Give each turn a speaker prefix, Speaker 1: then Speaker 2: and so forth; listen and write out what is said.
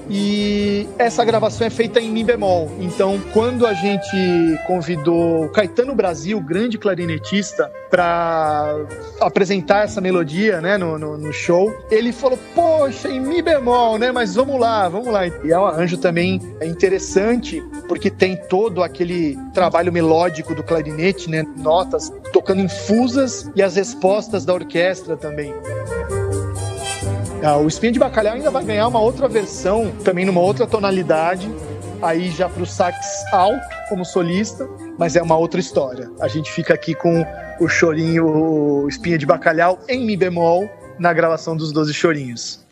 Speaker 1: e essa gravação é feita em Mi bemol. Então, quando a gente convidou o Caetano Brasil, grande clarinetista, para apresentar essa melodia, né, no show, ele falou, poxa, em Mi bemol, né, mas vamos lá. E é um arranjo também interessante, porque tem todo aquele trabalho melódico do clarinete, né, notas tocando infusas e as respostas da orquestra também. O Espinha de Bacalhau ainda vai ganhar uma outra versão, também numa outra tonalidade, aí já pro sax alto como solista, mas é uma outra história. A gente fica aqui com o chorinho, o Espinha de Bacalhau em Mi bemol, na gravação dos 12 Chorinhos.